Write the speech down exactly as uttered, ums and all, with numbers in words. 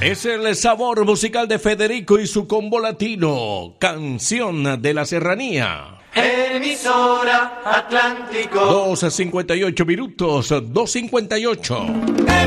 Es el sabor musical de Federico y su combo latino, Canción de la Serranía. Emisora Atlántico. dos cincuenta y ocho minutos, dos cincuenta y ocho.